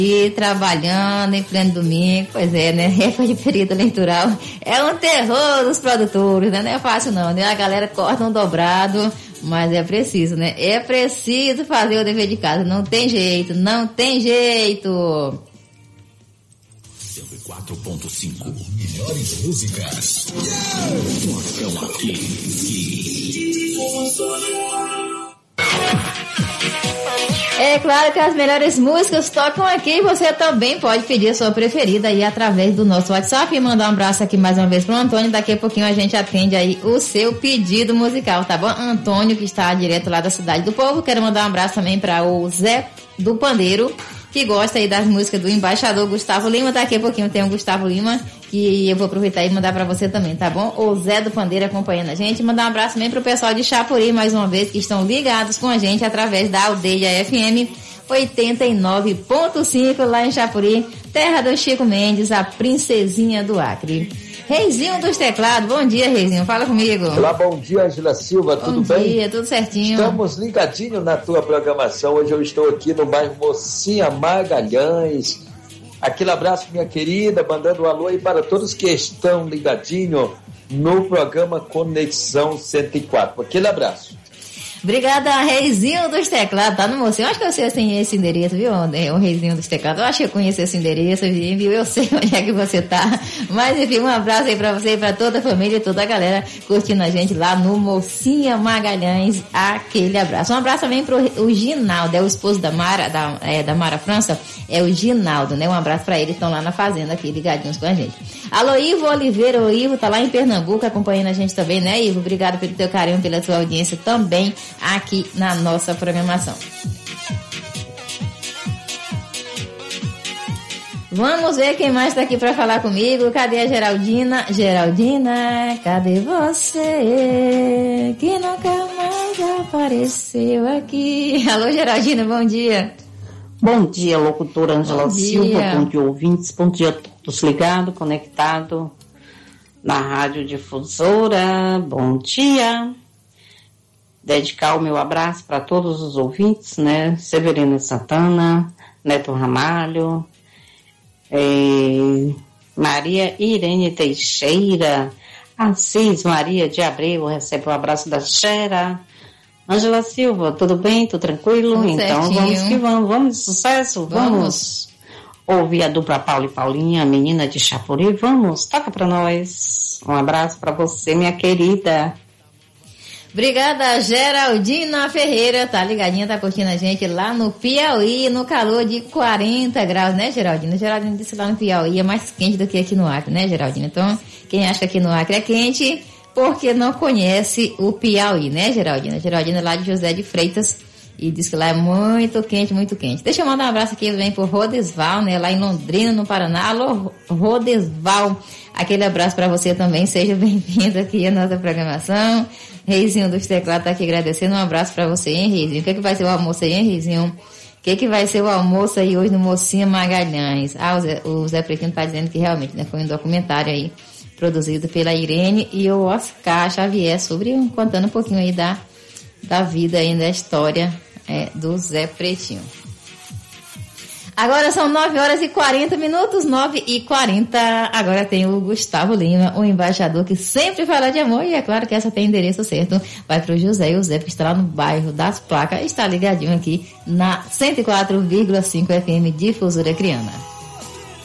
E trabalhando em pleno domingo, pois é, né? Época de período eleitoral é um terror dos produtores, né? Não é fácil não, né? A galera corta um dobrado, mas é preciso, né? É preciso fazer o dever de casa, não tem jeito, não tem jeito. 104.5 melhores músicas. Tocam aqui. É claro que as melhores músicas tocam aqui. Você também pode pedir a sua preferida aí através do nosso WhatsApp e mandar um abraço aqui mais uma vez pro Antônio. Daqui a pouquinho a gente atende aí o seu pedido musical, tá bom? Antônio, que está direto lá da Cidade do Povo. Quero mandar um abraço também para o Zé do Pandeiro, que gosta aí das músicas do embaixador Gustavo Lima. Daqui a pouquinho tem o Gustavo Lima, que eu vou aproveitar e mandar pra você também, tá bom? O Zé do Pandeiro acompanhando a gente. Mandar um abraço também pro pessoal de Chapuri, mais uma vez, que estão ligados com a gente através da Aldeia FM 89.5 lá em Chapuri, terra do Chico Mendes, a princesinha do Acre. Reizinho dos teclados, bom dia, Reizinho, fala comigo. Olá, bom dia, Angela Silva, tudo bem? Bom dia, tudo certinho. Estamos ligadinhos na tua programação. Hoje eu estou aqui no bairro Mocinha Magalhães. Aquele abraço, minha querida, mandando um alô aí para todos que estão ligadinhos no programa Conexão 104. Aquele abraço. Obrigada, Reizinho dos Teclados, tá no Mocinho. Eu acho que eu sei assim, esse endereço, viu? O Reizinho dos Teclados. Eu acho que eu conheço esse endereço, viu? Eu sei onde é que você tá. Mas enfim, um abraço aí pra você e pra toda a família e toda a galera curtindo a gente lá no Mocinha Magalhães. Aquele abraço. Um abraço também pro o Ginaldo, é o esposo da Mara, da Mara França, é o Ginaldo, né? Um abraço pra ele, estão lá na fazenda aqui, ligadinhos com a gente. Alô, Ivo Oliveira, o Ivo tá lá em Pernambuco acompanhando a gente também, né, Ivo? Obrigado pelo teu carinho, pela tua audiência também aqui na nossa programação. Vamos ver quem mais tá aqui para falar comigo. Cadê a Geraldina? Geraldina, cadê você? Que nunca mais apareceu aqui. Alô, Geraldina, bom dia. Bom dia, locutora Angela Silva, bom dia, ouvintes, bom dia a todos ligados, conectados na Rádio Difusora, bom dia. Dedicar o meu abraço para todos os ouvintes, né? Severina Santana, Neto Ramalho, Maria Irene Teixeira, Assis Maria de Abreu, recebe o abraço da Xera. Angela Silva, tudo bem? Tudo tranquilo? Tudo então certinho. Vamos que vamos de sucesso? Vamos ouvir a dupla Paulo e Paulinha, a menina de Chapuri, vamos, toca pra nós. Um abraço pra você, minha querida. Obrigada, Geraldina Ferreira, tá ligadinha, tá curtindo a gente lá no Piauí, no calor de 40 graus, né, Geraldina? Geraldina disse lá no Piauí é mais quente do que aqui no Acre, né, Geraldina? Então, quem acha que aqui no Acre é quente, porque não conhece o Piauí, né, Geraldina? Geraldina é lá de José de Freitas e diz que lá é muito quente, muito quente. Deixa eu mandar um abraço aqui também pro Rodesval, né, lá em Londrina, no Paraná. Alô, Rodesval, aquele abraço para você também, seja bem-vindo aqui à nossa programação. Reizinho dos Teclados tá aqui agradecendo, um abraço para você, hein, Reizinho? O que é que vai ser o almoço aí, hein, Reizinho? O que é que vai ser o almoço aí hoje no Mocinha Magalhães? Ah, o Zé Pretinho tá dizendo que realmente, né, foi um documentário aí produzido pela Irene e o Oscar Xavier, contando um pouquinho aí da vida aí, da história do Zé Pretinho. Agora são 9h40, 9h40. Agora tem o Gustavo Lima, o embaixador que sempre fala de amor, e é claro que essa tem endereço certo. Vai pro José, e o Zé que está lá no bairro das Placas, está ligadinho aqui na 104,5 FM Difusora Criana.